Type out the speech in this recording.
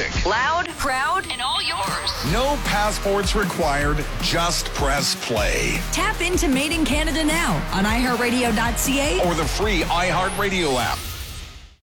music. Loud, proud, and all yours. No passports required. Just press play. Tap into Made in Canada now on iHeartRadio.ca Or the free iHeartRadio app.